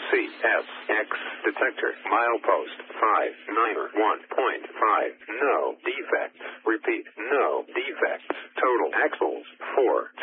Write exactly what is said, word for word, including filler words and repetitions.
C S X detector. Milepost five nine one point five. No defects. Repeat, no defects. Total axles four.